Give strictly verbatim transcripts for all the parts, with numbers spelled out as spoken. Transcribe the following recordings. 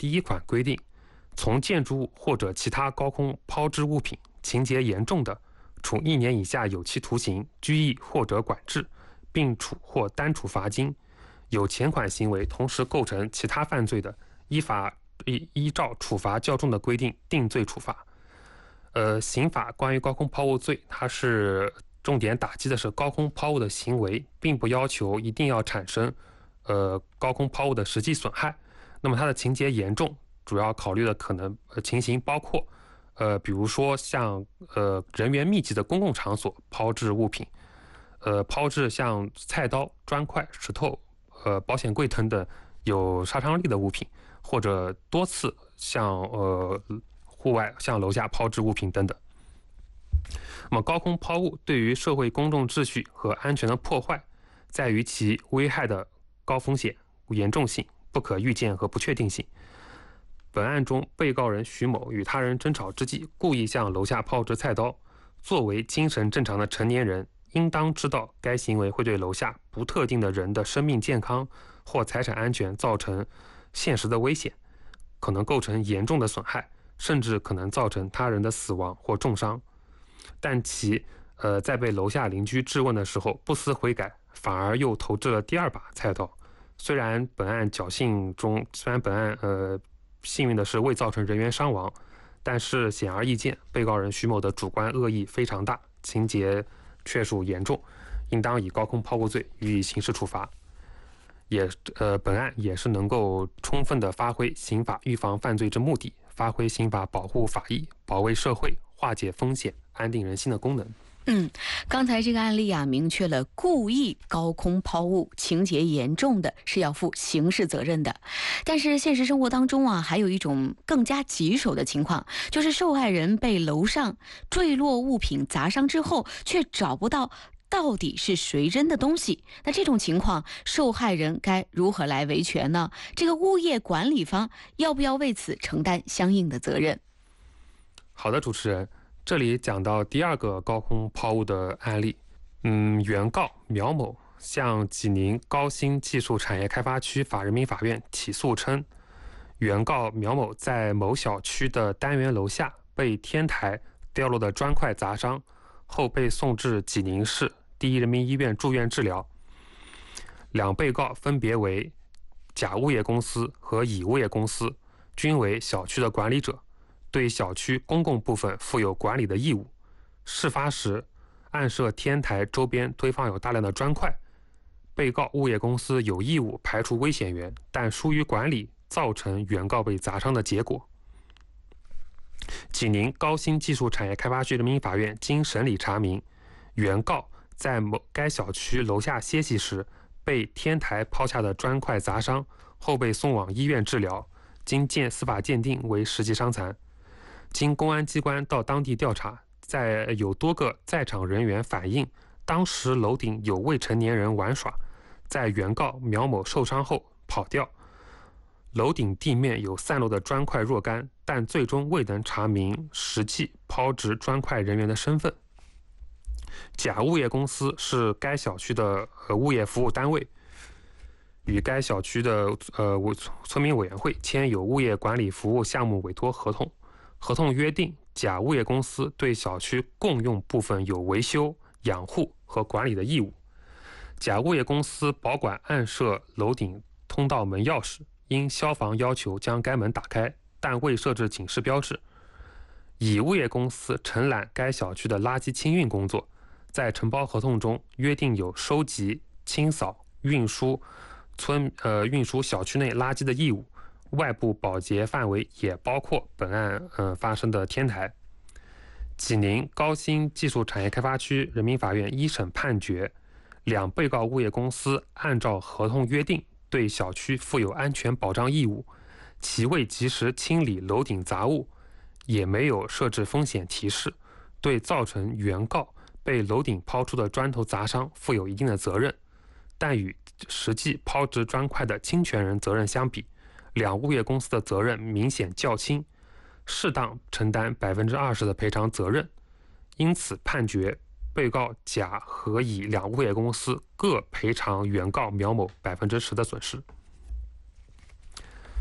第一款规定，从建筑物或者其他高空抛掷物品情节严重的，处一年以下有期徒刑、拘役或者管制，并处或单处罚金；有前款行为同时构成其他犯罪的，依法依依照处罚较重的规定定罪处罚。呃，刑法关于高空抛物罪，它是重点打击的是高空抛物的行为，并不要求一定要产生呃高空抛物的实际损害。那么它的情节严重，主要考虑的可能呃情形包括，呃，比如说像呃人员密集的公共场所抛掷物品，呃抛掷像菜刀、砖块、石头、呃保险柜等等有杀伤力的物品，或者多次像呃户外向楼下抛掷物品等等。那么高空抛物对于社会公众秩序和安全的破坏，在于其危害的高风险、严重性、不可预见和不确定性。本案中，被告人徐某与他人争吵之际，故意向楼下抛掷菜刀。作为精神正常的成年人，应当知道该行为会对楼下不特定的人的生命健康或财产安全造成现实的危险，可能构成严重的损害，甚至可能造成他人的死亡或重伤。但其呃在被楼下邻居质问的时候不思悔改，反而又投掷了第二把菜刀。虽然本案侥幸中，虽然本案呃幸运的是未造成人员伤亡，但是显而易见，被告人徐某的主观恶意非常大，情节确属严重，应当以高空抛物罪予以刑事处罚。也呃，本案也是能够充分的发挥刑法预防犯罪之目的，发挥刑法保护法益、保卫社会、化解风险、安定人心的功能。 嗯，刚才这个案例啊，明确了故意高空抛物情节严重的是要负刑事责任的。但是现实生活当中啊，还有一种更加棘手的情况，就是受害人被楼上坠落物品砸伤之后，却找不到到底是谁扔的东西。那这种情况，受害人该如何来维权呢？这个物业管理方要不要为此承担相应的责任？ 好的，主持人，这里讲到第二个高空抛物的案例。嗯，原告苗某向济宁高新技术产业开发区法人民法院起诉称，原告苗某在某小区的单元楼下被天台掉落的砖块砸伤，后被送至济宁市第一人民医院住院治疗。两被告分别为甲物业公司和乙物业公司，均为小区的管理者，对小区公共部分负有管理的义务。事发时，案涉天台周边堆放有大量的砖块，被告物业公司有义务排除危险源，但疏于管理，造成原告被砸伤的结果。济宁高新技术产业开发区人民法院经审理查明，原告在某该小区楼下歇息时，被天台抛下的砖块砸伤，后被送往医院治疗，经鉴司法鉴定为实际伤残。经公安机关到当地调查，在有多个在场人员反映，当时楼顶有未成年人玩耍，在原告苗某受伤后跑掉，楼顶地面有散落的砖块若干，但最终未能查明实际抛掷砖块人员的身份。甲物业公司是该小区的呃物业服务单位，与该小区的呃村民委员会签有物业管理服务项目委托合同。合同约定，甲物业公司对小区共用部分有维修、养护和管理的义务。甲物业公司保管案涉楼顶通道门钥匙，因消防要求将该门打开，但未设置警示标志。乙物业公司承揽该小区的垃圾清运工作，在承包合同中约定有收集、清扫、运输村呃运输小区内垃圾的义务。外部保洁范围也包括本案呃发生的天台。济宁高新技术产业开发区人民法院一审判决，两被告物业公司按照合同约定对小区负有安全保障义务，其未及时清理楼顶杂物，也没有设置风险提示，对造成原告被楼顶抛出的砖头砸伤负有一定的责任，但与实际抛掷砖块的侵权人责任相比，两物业公司的责任明显较轻，适当承担百分之二十的赔偿责任，因此判决被告甲和乙两物业公司各赔偿原告苗某百分之十的损失。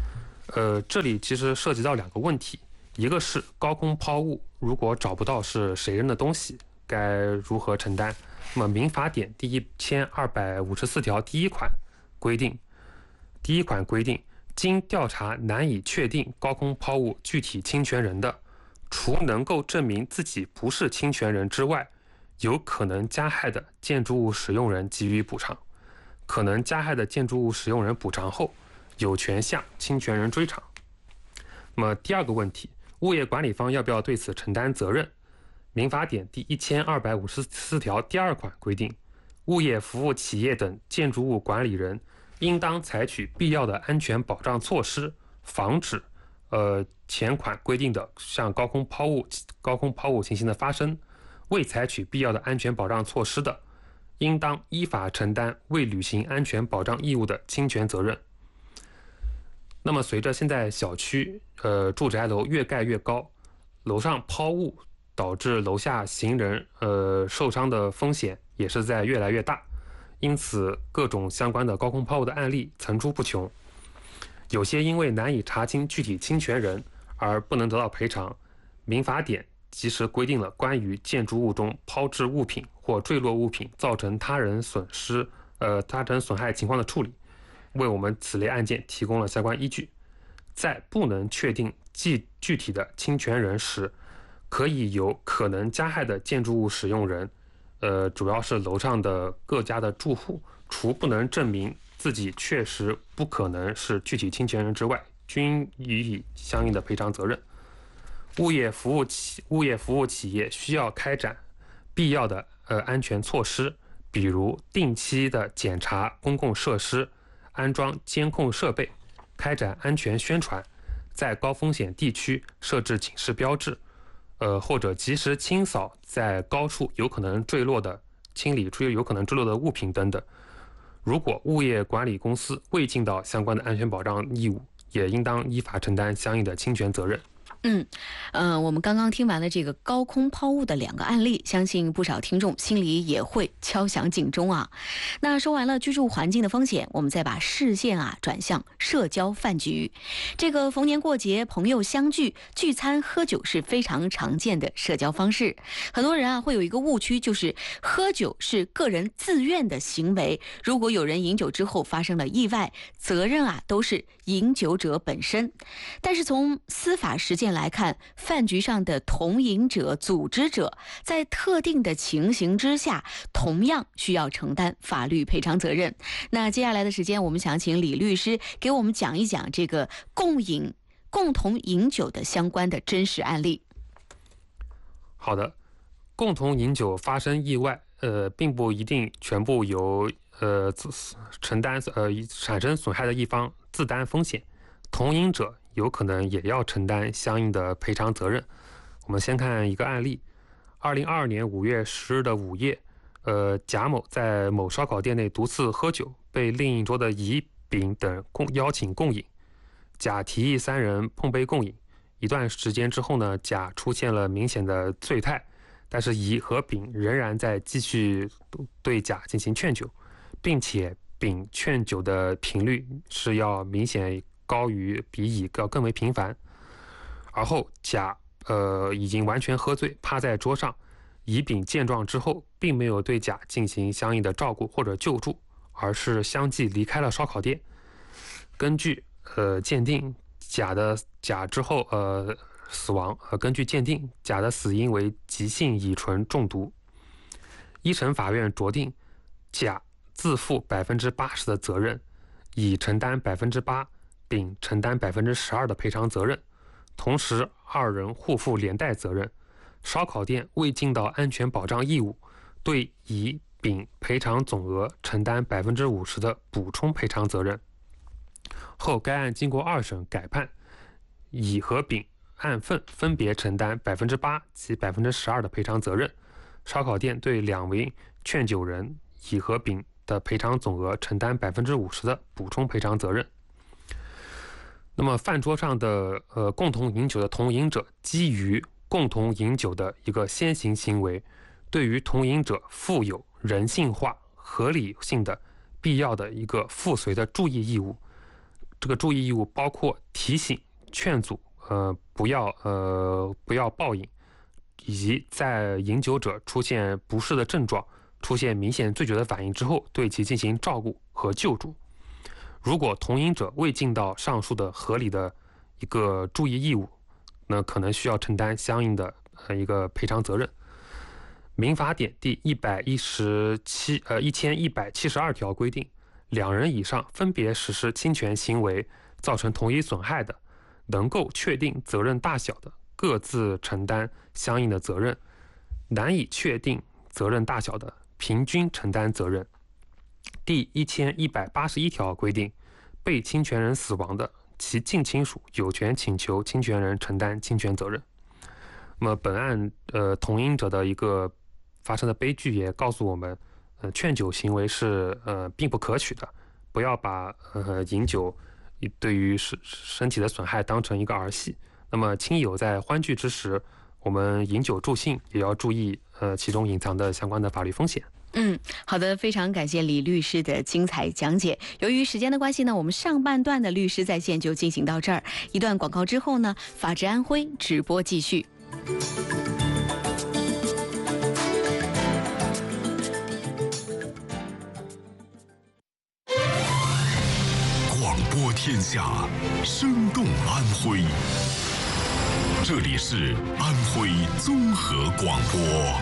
呃，这里其实涉及到两个问题，一个是高空抛物，如果找不到是谁扔的东西，该如何承担？那么民法典第一千二百五十四条第一款规定，第一款规定，经调查难以确定高空抛物具体侵权人的，除能够证明自己不是侵权人之外，有可能加害的建筑物使用人给予补偿。可能加害的建筑物使用人补偿后，有权向侵权人追偿。那么第二个问题，物业管理方要不要对此承担责任？民法典第一千二百五十四条第二款规定，物业服务企业等建筑物管理人应当采取必要的安全保障措施，防止呃前款规定的像高空抛物、高空抛物情形的发生。未采取必要的安全保障措施的，应当依法承担未履行安全保障义务的侵权责任。那么，随着现在小区呃住宅楼越盖越高，楼上抛物导致楼下行人呃受伤的风险也是在越来越大，因此各种相关的高空抛物的案例层出不穷。有些因为难以查清具体侵权人而不能得到赔偿，民法典及时规定了关于建筑物中抛掷物品或坠落物品造成他人损失、呃他人损害情况的处理，为我们此类案件提供了相关依据。在不能确定具具体的侵权人时，可以由可能加害的建筑物使用人，呃，主要是楼上的各家的住户，除不能证明自己确实不可能是具体侵权人之外，均予以相应的赔偿责任。物业服务企物业服务企业需要开展必要的呃安全措施，比如定期的检查公共设施，安装监控设备，开展安全宣传，在高风险地区设置警示标志，呃或者及时清扫在高处有可能坠落的清理出有可能坠落的物品等等。如果物业管理公司未尽到相关的安全保障义务，也应当依法承担相应的侵权责任。 嗯，呃，我们刚刚听完了这个高空抛物的两个案例，相信不少听众心里也会敲响警钟啊。那说完了居住环境的风险，我们再把视线啊转向社交饭局。这个逢年过节，朋友相聚聚餐喝酒是非常常见的社交方式。很多人啊会有一个误区，就是喝酒是个人自愿的行为，如果有人饮酒之后发生了意外，责任啊都是饮酒者本身。但是从司法实践来看，饭局上的同饮者、组织者在特定的情形之下，同样需要承担法律赔偿责任。那接下来的时间，我们想请李律师给我们讲一讲这个共饮、共同饮酒的相关的真实案例。 好的，共同饮酒发生意外，呃，并不一定全部由呃承担呃产生损害的一方自担风险，同饮者有可能也要承担相应的赔偿责任。我们先看一个案例：二零二二年五月十日的午夜，呃，贾某在某烧烤店内独自喝酒，被另一桌的乙、丙等共邀请共饮。甲提议三人碰杯共饮，一段时间之后呢，甲出现了明显的醉态，但是乙和丙仍然在继续对甲进行劝酒，并且丙劝酒的频率是要明显高于比乙要更为频繁。而后甲呃已经完全喝醉，趴在桌上，乙丙见状之后，并没有对甲进行相应的照顾或者救助，而是相继离开了烧烤店。根据呃鉴定，甲的甲之后呃死亡，呃根据鉴定，甲的死因为急性乙醇中毒。一审法院酌定，甲自负百分之八十的责任，乙承担百分之八，丙承担百分之十二的赔偿责任，同时二人互负连带责任。烧烤店未尽到安全保障义务，对乙、丙赔偿总额承担百分之五十的补充赔偿责任。后该案经过二审改判，乙和丙按份分别承担百分之八及百分之十二的赔偿责任。烧烤店对两名劝酒人乙和丙的赔偿总额承担百分之五十的补充赔偿责任。那么饭桌上的呃共同饮酒的同饮者，基于共同饮酒的一个先行行为，对于同饮者负有人性化、合理性的、必要的一个附随的注意义务。 这个注意义务包括提醒、劝阻，呃，不要呃不要暴饮，以及在饮酒者出现不适的症状、出现明显醉酒的反应之后，对其进行照顾和救助。如果同饮者未尽到上述的合理的一个注意义务，那可能需要承担相应的呃一个赔偿责任。民法典第一百一十七呃一千一百七十二条规定，两人以上分别实施侵权行为造成同一损害的，能够确定责任大小的，各自承担相应的责任；难以确定责任大小的，平均承担责任。第一千一百八十一条规定，被侵权人死亡的，其近亲属有权请求侵权人承担侵权责任。那么本案呃同饮者的一个发生的悲剧也告诉我们，呃，劝酒行为是呃并不可取的，不要把呃饮酒对于身身体的损害当成一个儿戏。那么亲友在欢聚之时，我们饮酒助兴也要注意呃其中隐藏的相关的法律风险。 嗯，好的，非常感谢李律师的精彩讲解。由于时间的关系呢，我们上半段的律师在线就进行到这儿。一段广告之后呢，法治安徽直播继续。 广播天下，生动安徽。这里是安徽综合广播。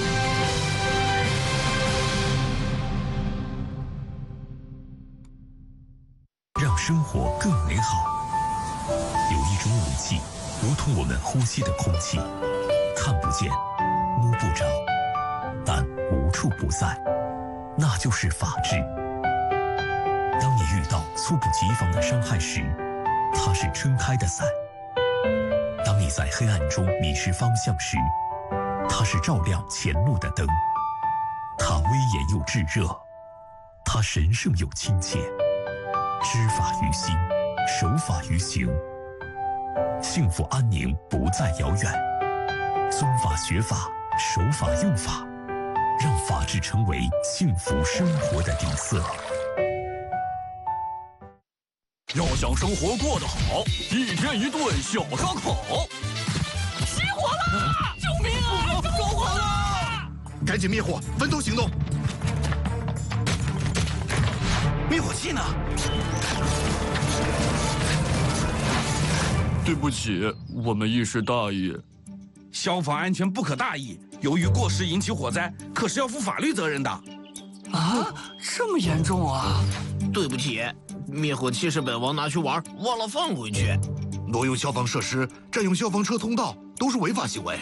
让生活更美好。有一种武器，如同我们呼吸的空气，看不见，摸不着，但无处不在，那就是法治。当你遇到猝不及防的伤害时，它是撑开的伞；当你在黑暗中迷失方向时，它是照亮前路的灯。它威严又炙热，它神圣又亲切。知法于心，守法于行，幸福安宁不再遥远。遵法学法，守法用法，让法治成为幸福生活的底色。 要想生活过得好，一天一顿小烧烤。 失火了！救命啊！着火了！ 赶紧灭火，分头行动。 灭火器呢？对不起，我们一时大意。 消防安全不可大意，由于过失引起火灾，可是要负法律责任的。 啊，这么严重啊！ 对不起，灭火器是本王拿去玩，忘了放回去。挪用消防设施、占用消防车通道都是违法行为。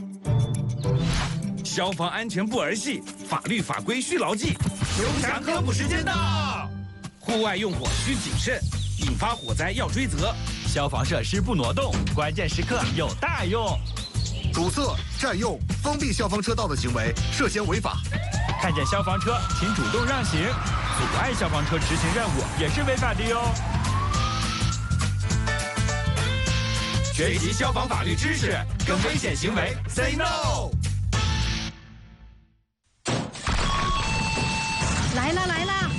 消防安全不儿戏，法律法规需牢记。刘翔科普时间到。户外用火需谨慎，引发火灾要追责。 消防设施不挪动，关键时刻有大用。 阻塞、占用、封闭消防车道的行为涉嫌违法。 看见消防车，请主动让行。阻碍消防车执行任务也是违法的哟。 学习消防法律知识，跟危险行为 say no。 来了来了！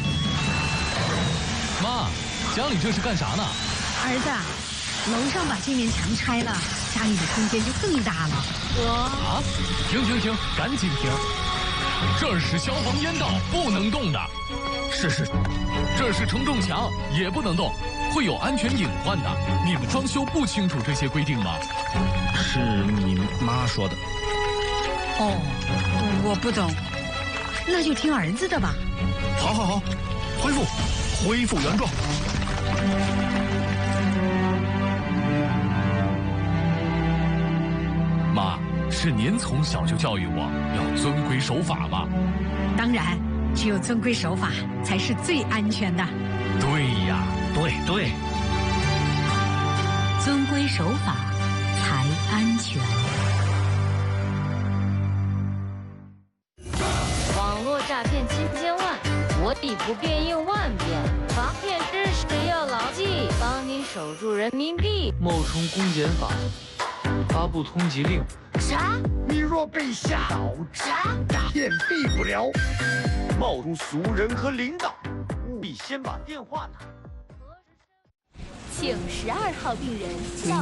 妈，家里这是干啥呢？ 儿子，楼上把这面墙拆了，家里的空间就更大了。我啊，停停停，赶紧停！这是消防烟道，不能动的。是是，这是承重墙，也不能动，会有安全隐患的。你们装修不清楚这些规定吗？ 是你妈说的。 哦，我不懂，那就听儿子的吧。 好好好，恢复，恢复原状。 妈，是您从小就教育我要遵规守法吗？ 当然，只有遵规守法才是最安全的。 对呀， 对对， 遵规守法才安全。 网络诈骗千千万，我以不变应万变，防骗知识要牢记，帮你守住人民币。 冒充公检法，发布通缉令。 啥？ 你若被吓倒， 啥？ 骗避不了。冒充俗人和领导，务必先把电话拿。 请十二号病人到。